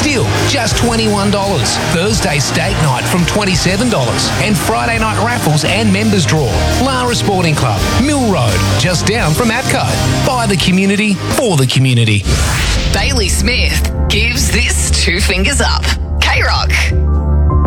Still, just $21. Thursday steak night from $27. And Friday night raffles and members draw. Lara Sporting Club, Mill Road, just down from APCO. By the community, for the community. Bailey Smith gives this 2 fingers up. K-Rock.